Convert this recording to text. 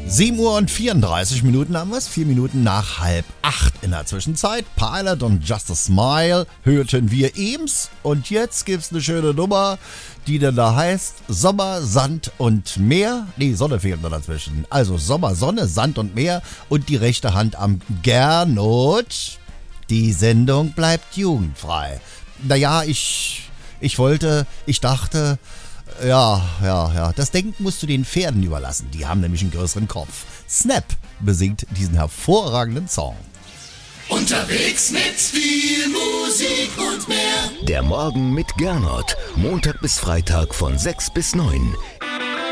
7 Uhr und 34 Minuten haben wir es, 4 Minuten nach 7:30 in der Zwischenzeit. Pilot und Just a Smile hörten wir eben's. Und jetzt gibt's eine schöne Nummer, die dann da heißt Sommer, Sand und Meer. Nee, Sonne fehlt noch dazwischen. Also Sommer, Sonne, Sand und Meer und die rechte Hand am Gernot. Die Sendung bleibt jugendfrei. Naja, ich dachte... Ja. Das Denken musst du den Pferden überlassen. Die haben nämlich einen größeren Kopf. Snap besingt diesen hervorragenden Song. Unterwegs mit viel Musik und mehr. Der Morgen mit Gernot. Montag bis Freitag von 6 bis 9.